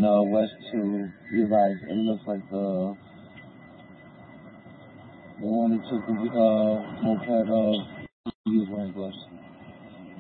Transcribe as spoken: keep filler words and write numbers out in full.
heading uh, west to Levi's. It looks like the the one that took the uh, moped uh, he was wearing gloves.